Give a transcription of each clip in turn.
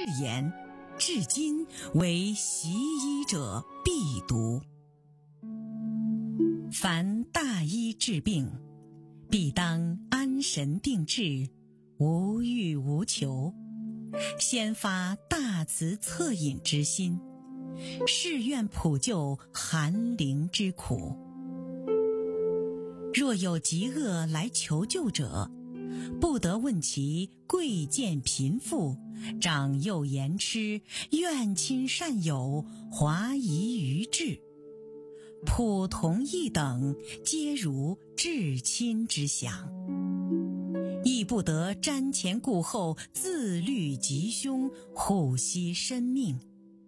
言，至今为习医者必读。凡大医治病，必当安神定志，无欲无求，先发大慈恻隐之心，誓愿普救寒灵之苦。若有疾厄来求救者，不得问其贵贱贫富，长幼言痴，怨亲善友，华夷愚智，普同一等，皆如至亲之想。亦不得瞻前顾后，自虑吉凶，护惜生命。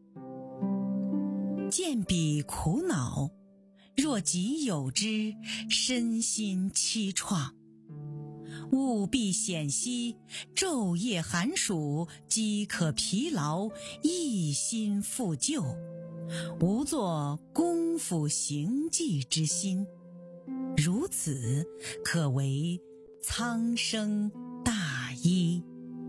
见彼苦恼，若己有之，身心凄怆。务必险息，昼夜寒暑，饥渴疲劳，一心复救，无作功夫行迹之心。如此，可为苍生大医。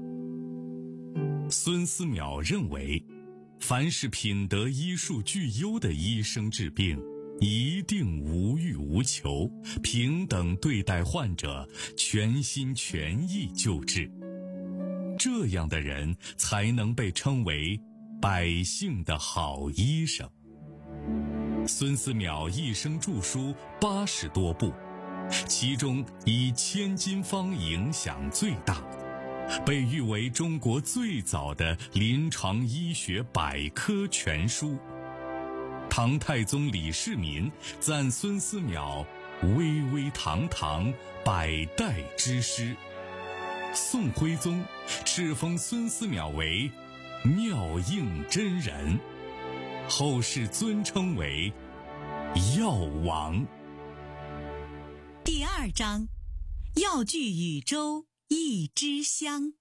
孙思邈认为，凡是品德医术俱优的医生治病，一定无欲无求，平等对待患者，全心全意救治。这样的人才能被称为百姓的好医生。孙思邈一生著书80多部，其中以《千金方》影响最大，被誉为中国最早的临床医学百科全书。唐太宗李世民赞孙思邈巍巍堂堂，百代之师。宋徽宗敕封孙思邈为妙应真人，后世尊称为药王。 第2章，药具禹州一支香。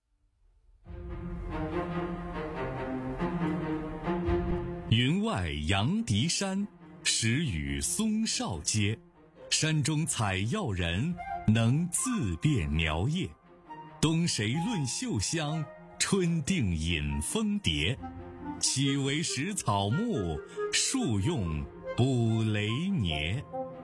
云外阳笛山，时与松梢接。山中采药人，能自辨苗叶。冬谁论秀香，春定饮蜂蝶。岂为食草木，树用补雷年。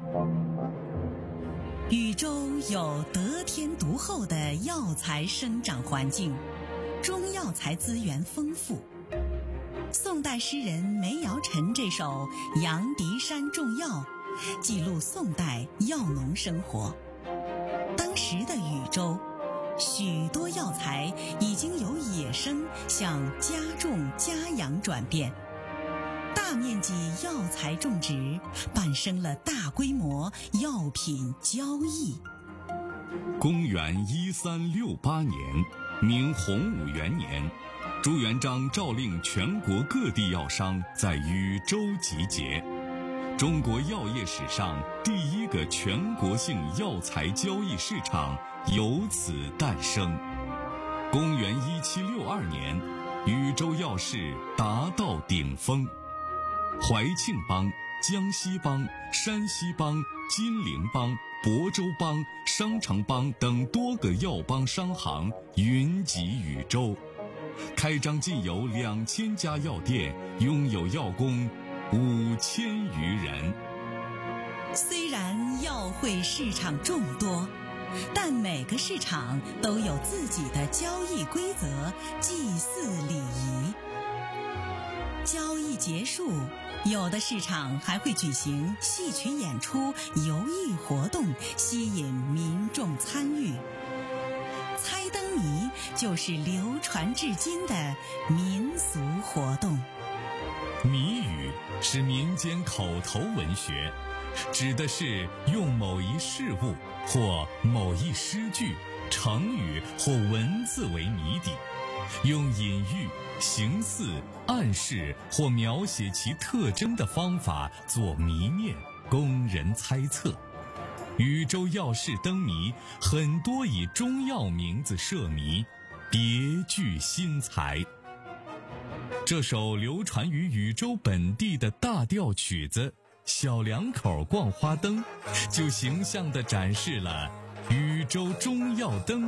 禹州有得天独厚的药材生长环境，中药材资源丰富。宋代诗人梅尧臣这首《阳笛山种药》记录宋代药农生活。当时的禹州，许多药材已经由野生向家种家养转变，大面积药材种植伴生了大规模药品交易。 公元1368年，明洪武元年，朱元璋诏令全国各地药商在禹州集结，中国药业史上第一个全国性药材交易市场由此诞生。公元1762年，禹州药市达到顶峰，怀庆帮、江西帮、山西帮、金陵帮、亳州帮、商城帮等多个药帮商行云集禹州，开张近有2000家药店，拥有药工5000余人。 虽然药会市场众多，但每个市场都有自己的交易规则、祭祀礼仪。交易结束，有的市场还会举行戏曲演出、游艺活动，吸引民众参与。猜灯谜就是流传至今的民俗活动。 谜语是民间口头文学，指的是用某一事物或某一诗句、成语或文字为谜底，用隐喻、形似、暗示或描写其特征的方法做谜面，供人猜测。禹州药市灯谜很多以中药名字设谜，别具新才。这首流传于禹州本地的大调曲子《小两口逛花灯》，就形象地展示了禹州中药灯